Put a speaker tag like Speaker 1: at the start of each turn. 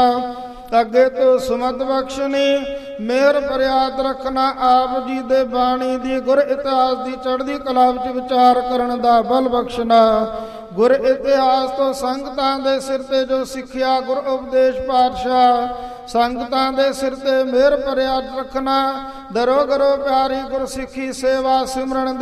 Speaker 1: ਅੱਗੇ ਤੋਂ ਸੁਮਤ ਬਖਸ਼ਣੀ, ਮਿਹਰ ਫਰਿਆਦ ਰੱਖਣਾ ਆਪ ਜੀ ਦੇ ਬਾਣੀ ਦੀ, ਗੁਰ ਇਤਿਹਾਸ ਦੀ ਚੜ੍ਹਦੀ ਕਲਾ ਵਿੱਚ ਵਿਚਾਰ ਕਰਨ ਦਾ ਬਲ ਬਖਸ਼ਣਾ। ਗੁਰ ਇਤਿਹਾਸ ਤੋਂ ਸੰਗਤਾਂ ਦੇ ਸਿਰ ਤੇ ਜੋ ਸਿੱਖਿਆ ਗੁਰ ਉਪਦੇਸ਼ ਪਾਤਸ਼ਾਹ, ਸੰਗਤਾਂ ਦੇ ਸਿਰ ਤੇ ਮਿਹਰ ਫਰਿਆਦ ਰੱਖਣਾ। ਦਰੋ ਗਰੋ ਪਿਆਰੀ ਗੁਰ ਸਿੱਖੀ ਸੇਵਾ ਸਿਮਰਨ ਦੀ